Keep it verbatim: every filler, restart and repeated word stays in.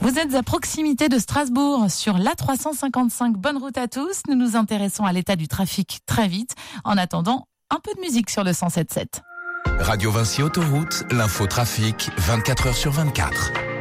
Vous êtes à proximité de Strasbourg, sur l'A trois cent cinquante-cinq. Bonne route à tous. Nous nous intéressons à l'état du trafic très vite. En attendant, un peu de musique sur le cent sept sept. Radio Vinci Autoroute, l'info trafic, vingt-quatre heures sur vingt-quatre.